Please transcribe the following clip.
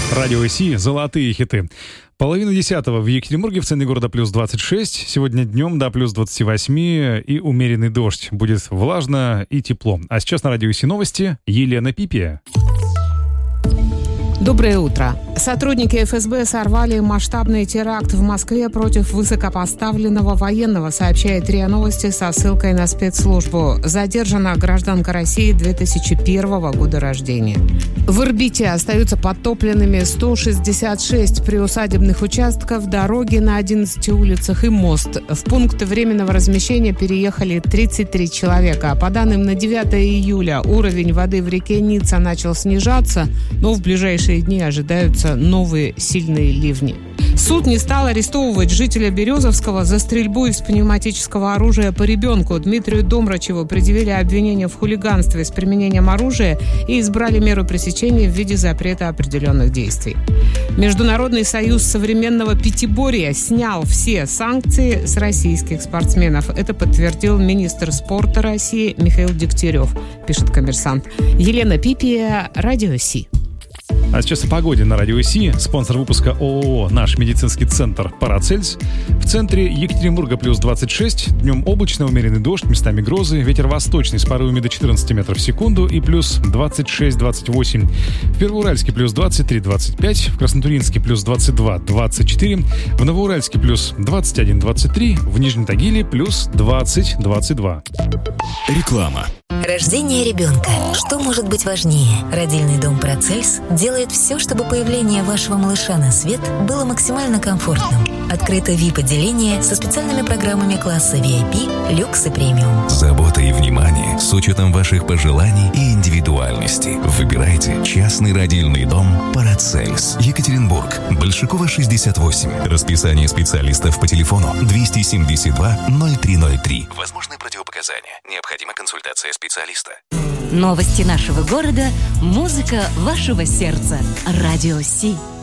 Радио Си, золотые хиты. Половина 10-го в Екатеринбурге, в центре города плюс 26. Сегодня днем до плюс 28 и умеренный дождь. Будет влажно и тепло. А сейчас на Радио Си новости. Елена Пипия. Доброе утро. Сотрудники ФСБ сорвали масштабный теракт в Москве против высокопоставленного военного, сообщает РИА Новости со ссылкой на спецслужбу. Задержана гражданка России 2001 года рождения. В Ирбите остаются подтопленными 166 приусадебных участков, дороги на 11 улицах и мост. В пункт временного размещения переехали 33 человека. По данным на 9 июля уровень воды в реке Ница начал снижаться, но в ближайшие дни ожидаются новые сильные ливни. Суд не стал арестовывать жителя Березовского за стрельбу из пневматического оружия по ребенку. Дмитрию Домрачеву предъявили обвинение в хулиганстве с применением оружия и избрали меру пресечения в виде запрета определенных действий. Международный союз современного пятиборья снял все санкции с российских спортсменов. Это подтвердил министр спорта России Михаил Дегтярев, пишет «Коммерсант». Елена Пипия, Радио Си. А сейчас о погоде на Радио Си. Спонсор выпуска ООО «Наш медицинский центр Парацельс». В центре Екатеринбурга плюс 26. Днем облачно, умеренный дождь, местами грозы. Ветер восточный с порывами до 14 метров в секунду и плюс 26-28. В Первоуральске плюс 23-25. В Краснотурьинске плюс 22-24. В Новоуральске плюс 21-23. В Нижнем Тагиле плюс 20-22. Реклама. Рождение ребенка. Что может быть важнее? Родильный дом Парацельс делает все, чтобы появление вашего малыша на свет было максимально комфортным. Открыто VIP-отделение со специальными программами класса VIP, люкс и премиум. Забота и внимание с учетом ваших пожеланий и индивидуальности. Выбирайте частный родильный дом Парацельс. Екатеринбург. Большакова, 68. Расписание специалистов по телефону 272 0303. Возможны противопоказания. Необходима консультация специалиста. Новости нашего города, музыка вашего сердца. Радио Си.